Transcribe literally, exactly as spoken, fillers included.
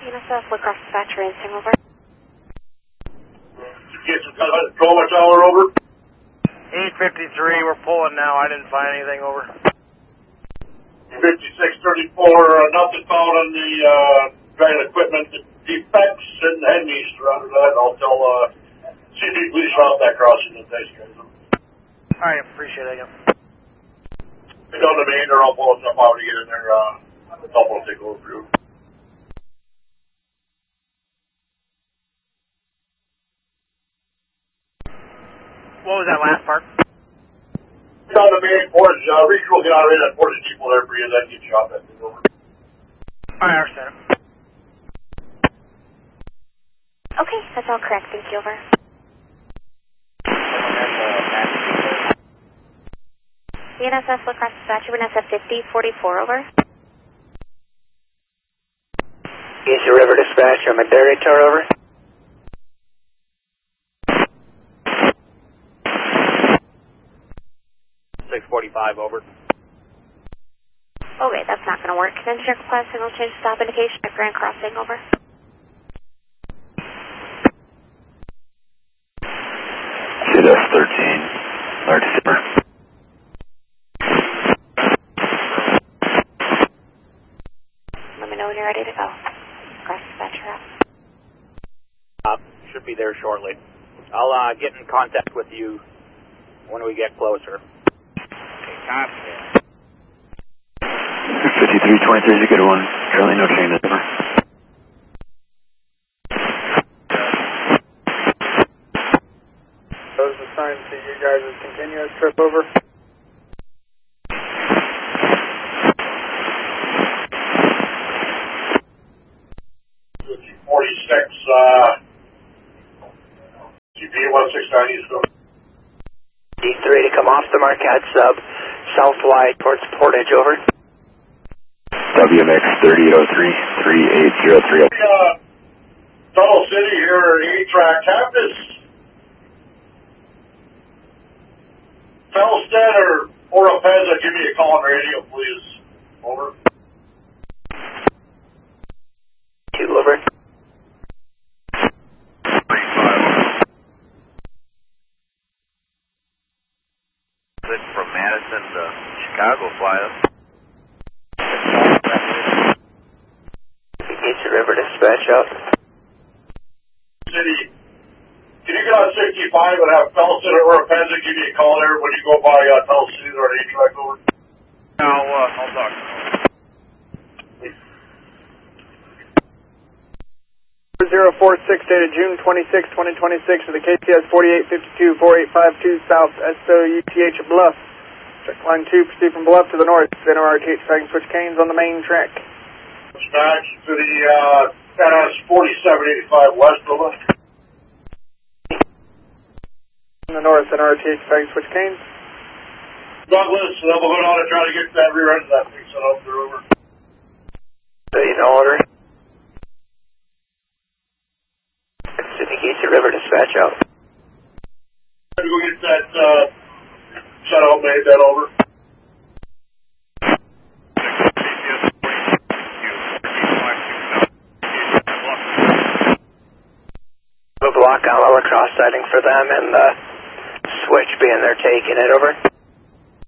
U N S F, Lacrosse Dispatcher, Insing, over. Get some kind of Tacoma Tower, over. eight fifty-three, we're pulling now. I didn't find anything, over. fifty-six thirty-four, uh, nothing found on the uh, dragon equipment defects and headme's surrounded that. I'll tell uh, C P police route that crossing and thanks, guys. Alright, appreciate it. Get down the main, or I'll pull stuff out to get in there. Uh, I'll pull take over through. What was that last part? Get down the main, Forge, uh, regional get out of that Forge people there for you, then get shot that thing over. Alright, I understand it. Okay, that's all correct. Thank you, over. U N S F, Lacrosse Dispatcher, U N S F fifty forty-four, over. Easy River Dispatcher, McDerry Tower, over. six forty-five, over. Okay, that's not going to work. Engineer Class signal change stop indication at Grand Crossing, over. C S thirteen, large zipper. Let me know when you're ready to go. Cross Dispatcher up. Uh, should be there shortly. I'll uh, get in contact with you when we get closer. Okay, copy. fifty-three twenty-three is a good one. Charlie, no change, over. Those assigned to you guys' continuous trip, over. forty-six, uh, C P one six nine East Coast. D three to come off the Marquette sub, south wide towards Portage, over. W M X thirty-eight oh three, three eight zero three. Uh, Tunnel City here, A-Track, have this Felstead or Oropeza, give me a call on radio, please. Over. Two, over. From Madison to Chicago, fly up. Easy River Dispatch out. City, can you get on sixty-five and have Felstead or Oropeza give me a call there when you go by uh, Tunnel City or A-Track, over? I'll, uh, I'll talk. zero four six dated June twenty-sixth, twenty twenty-six for the K T S forty-eight fifty-two, forty-eight fifty-two South S O U T H Bluff. Check line two, proceed from Bluff to the north. Center R T H flagging switch canes on the main track. Back to the uh, N S forty-seven eighty-five West, over. In the north, center R T H flagging switch canes. Douglas, and then we'll go down and try to get that rear end of that thing set up there, over. So you know, order. Easy River Dispatch out. Gonna go get that uh, set up, made that over. Move block on lower cross sighting for them and the switch being there taking it, over.